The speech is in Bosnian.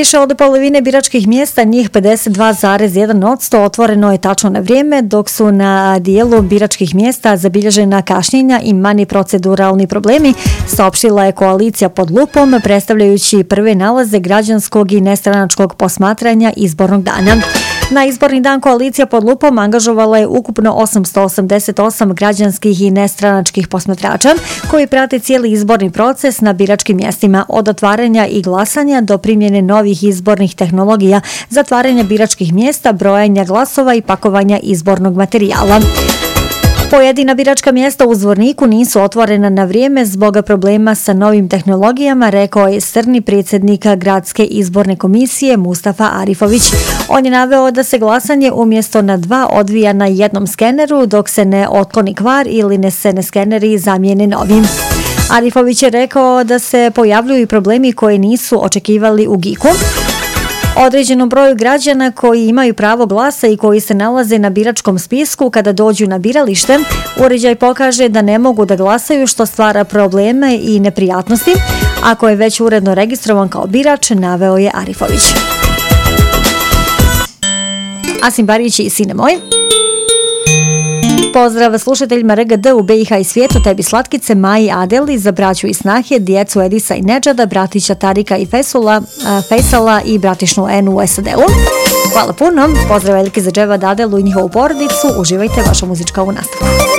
Više od polovine biračkih mjesta, njih 52,1%, otvoreno je tačno na vrijeme, dok su na dijelu biračkih mjesta zabilježena kašnjenja i mani proceduralni problemi, saopštila je koalicija pod lupom, predstavljajući prve nalaze građanskog i nestranačkog posmatranja izbornog dana. Na izborni dan koalicija pod lupom angažovala je ukupno 888 građanskih i nestranačkih posmatrača koji prate cijeli izborni proces na biračkim mjestima od otvaranja i glasanja do primjene novih izbornih tehnologija, zatvaranja biračkih mjesta, brojanja glasova i pakovanja izbornog materijala. Pojedina biračka mjesta u Zvorniku nisu otvorena na vrijeme zbog problema sa novim tehnologijama, rekao je strni predsjednik Gradske izborne komisije Mustafa Arifović. On je naveo da se glasanje umjesto na 2 odvija na jednom skeneru dok se ne otkloni kvar ili se ne skeneri zamijene novim. Arifović je rekao da se pojavljuju i problemi koje nisu očekivali u GIK-u. Određenom broju građana koji imaju pravo glasa i koji se nalaze na biračkom spisku kada dođu na biralište, uređaj pokaže da ne mogu da glasaju, što stvara probleme i neprijatnosti. Ako je već uredno registrovan kao birač, naveo je Arifović. Asim Barić i sine moj. Pozdrav slušateljima RGD u BiH i svijetu, tebi slatkice, Maji, Adeli, za braću i snahe, djecu Edisa i Nedžada, bratića Tarika i Fejsala i bratišnu Enu u SAD-u. Hvala puno, pozdrav veliki za Dževad, Adelu i njihovu porodicu, uživajte, vaša muzička u nastavku.